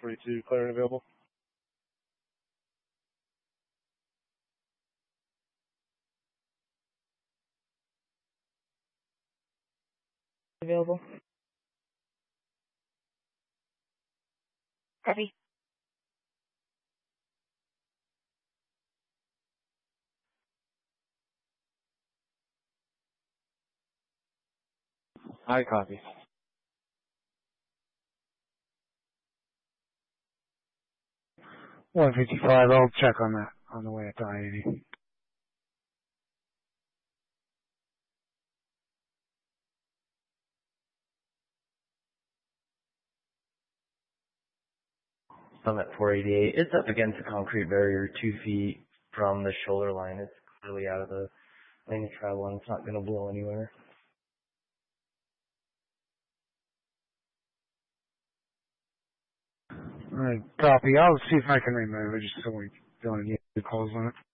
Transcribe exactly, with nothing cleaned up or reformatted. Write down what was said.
forty-two, clear and available. Available. Copy. I copy. one fifty-five, I'll check on that on the way at I eighty. I'm at four eighty-eight. It's up against a concrete barrier two feet from the shoulder line. It's clearly out of the lane of travel and it's not going to blow anywhere. Alright, copy. I'll see if I can remove it just so we don't get the calls on it.